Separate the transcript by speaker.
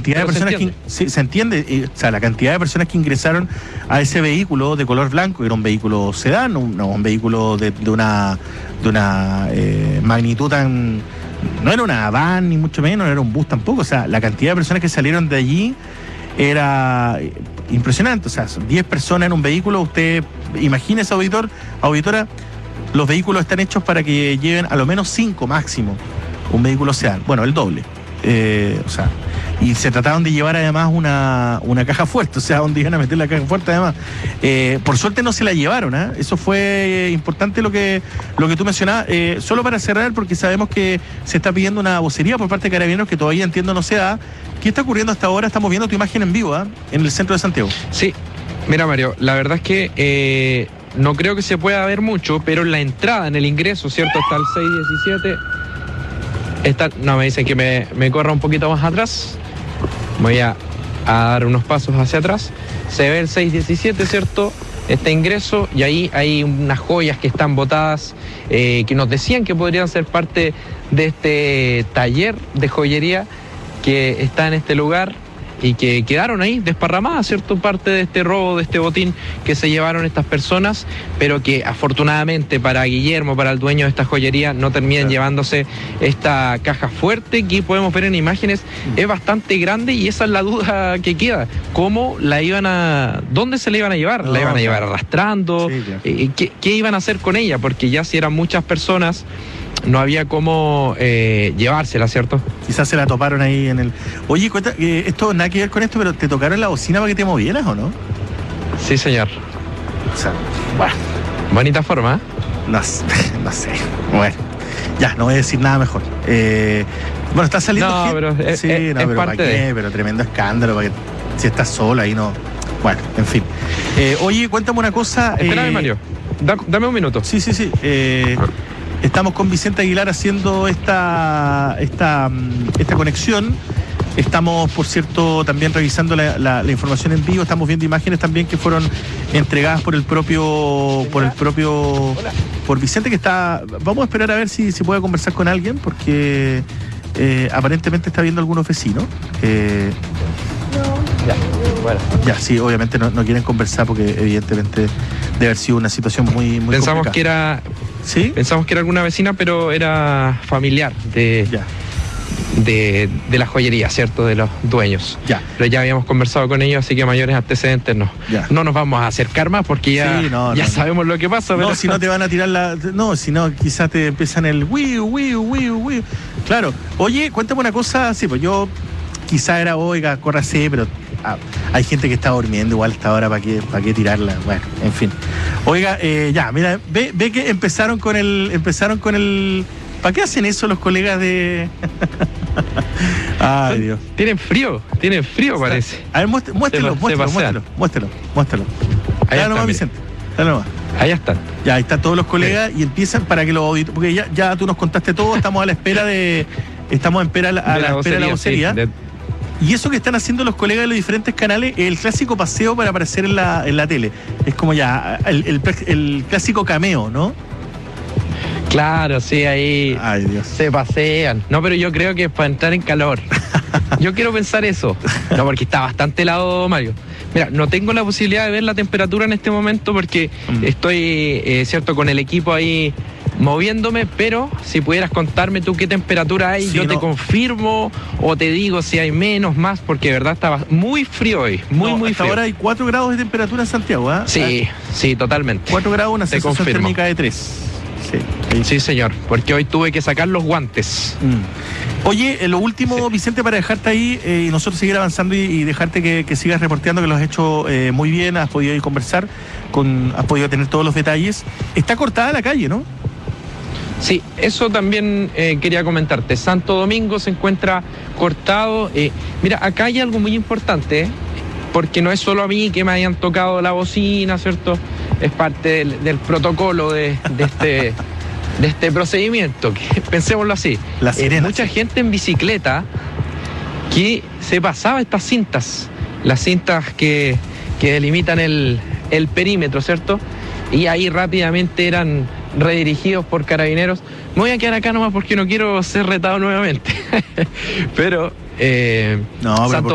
Speaker 1: cantidad de personas se entiende, o sea, la cantidad de personas que ingresaron a ese vehículo de color blanco, era un vehículo sedán, un vehículo de una magnitud tan... No era una van, ni mucho menos, no era un bus tampoco. O sea, la cantidad de personas que salieron de allí era impresionante. O sea, 10 personas en un vehículo. Usted imagínese, auditora, los vehículos están hechos para que lleven a lo menos 5 máximo. Un vehículo sedán. Bueno, el doble. O sea, y se trataron de llevar además una caja fuerte, o sea, donde iban a meter la caja fuerte además. Por suerte no se la llevaron, ¿eh? Eso fue importante lo que tú mencionabas. Solo para cerrar, porque sabemos que se está pidiendo una vocería por parte de Carabineros que todavía entiendo no se da. ¿Qué está ocurriendo hasta ahora? Estamos viendo tu imagen en vivo, en el centro de Santiago.
Speaker 2: Sí, mira, Mario, la verdad es que no creo que se pueda ver mucho, pero en la entrada, en el ingreso, ¿cierto? Está el 617. No, me dicen que me corra un poquito más atrás. Voy a dar unos pasos hacia atrás. Se ve el 617, ¿cierto? Este ingreso, y ahí hay unas joyas que están botadas, que nos decían que podrían ser parte de este taller de joyería que está en este lugar y que quedaron ahí desparramadas, ¿cierto? Parte de este robo, de este botín que se llevaron estas personas, pero que afortunadamente para Guillermo, para el dueño de esta joyería, no terminan llevándose esta caja fuerte que podemos ver en imágenes. Es bastante grande y esa es la duda que queda. ¿Cómo dónde se la iban a llevar? ¿La iban a llevar arrastrando? Sí, claro. ¿Qué iban a hacer con ella? Porque ya si eran muchas personas, no había cómo llevársela, ¿cierto?
Speaker 1: Quizás se la toparon ahí en el... Oye, cuenta, esto nada que ver con esto, pero ¿te tocaron la bocina para que te movieras o no?
Speaker 2: Sí, señor.
Speaker 1: O sea, bueno.
Speaker 2: Bonita forma, ¿eh?
Speaker 1: No sé. Bueno, ya, no voy a decir nada mejor. Bueno, está saliendo...
Speaker 2: No, pero es
Speaker 1: pero
Speaker 2: parte de...
Speaker 1: Pero tremendo escándalo, para que si estás solo ahí no... Bueno, en fin. Oye, cuéntame una cosa...
Speaker 2: Espérame, Mario. Dame un minuto.
Speaker 1: Sí. Estamos con Vicente Aguilar haciendo esta conexión. Estamos, por cierto, también revisando la información en vivo. Estamos viendo imágenes también que fueron entregadas por Vicente, que está... Vamos a esperar a ver si puede conversar con alguien, porque aparentemente está viendo algunos vecinos. Ya, sí, obviamente no quieren conversar porque evidentemente debe haber sido una situación muy
Speaker 2: Pensamos
Speaker 1: complicada.
Speaker 2: Pensamos que era alguna vecina, pero era familiar de la joyería, ¿cierto? De los dueños.
Speaker 1: Ya.
Speaker 2: Pero ya habíamos conversado con ellos, así que mayores antecedentes no nos vamos a acercar más porque ya sabemos lo que pasa.
Speaker 1: No, si no te van a tirar No, si no, quizás te empiezan el wiu. Claro. Oye, cuéntame una cosa. Sí, pues yo quizá era, oiga, córrase, pero hay gente que está durmiendo igual hasta ahora, ¿para qué tirarla? Bueno, en fin. Oiga, ya, mira, ve que empezaron con el... ¿Para qué hacen eso los colegas de...? Ay, Dios.
Speaker 2: Tienen frío, parece.
Speaker 1: A ver, muéstralo. Dale nomás, Vicente. Dale nomás.
Speaker 2: Ahí están.
Speaker 1: Ya, ahí están todos los colegas y empiezan para que los auditores... Porque ya tú nos contaste todo, estamos a la espera de... Estamos a la espera de la vocería. Sí, y eso que están haciendo los colegas de los diferentes canales es el clásico paseo para aparecer en la tele. Es como ya el clásico cameo, ¿no?
Speaker 2: Claro, sí, ahí se pasean. No, pero yo creo que es para entrar en calor. Yo quiero pensar eso. No, porque está bastante helado, Mario. Mira, no tengo la posibilidad de ver la temperatura en este momento porque estoy, cierto, con el equipo ahí moviéndome, pero si pudieras contarme tú qué temperatura hay, sí, yo te confirmo o te digo si hay menos, más, porque de verdad estaba muy frío hoy, muy frío.
Speaker 1: Ahora hay 4 grados de temperatura en Santiago, ¿eh?
Speaker 2: Sí, totalmente.
Speaker 1: 4 grados, una sensación térmica de 3.
Speaker 2: Sí, señor, porque hoy tuve que sacar los guantes.
Speaker 1: Oye, lo último, Vicente, para dejarte ahí y nosotros seguir avanzando y dejarte que sigas reporteando, que lo has hecho muy bien, has podido ir a conversar, has podido tener todos los detalles. Está cortada la calle, ¿no?
Speaker 2: Sí, eso también quería comentarte. Santo Domingo se encuentra cortado. Mira, acá hay algo muy importante, porque no es solo a mí que me hayan tocado la bocina, ¿cierto? Es parte del protocolo de este procedimiento, que, pensémoslo así.
Speaker 1: La sirena.
Speaker 2: Mucha gente en bicicleta que se pasaba estas cintas, las cintas que delimitan el perímetro, ¿cierto? Y ahí rápidamente eran redirigidos por Carabineros. Me voy a quedar acá nomás porque no quiero ser retado nuevamente. pero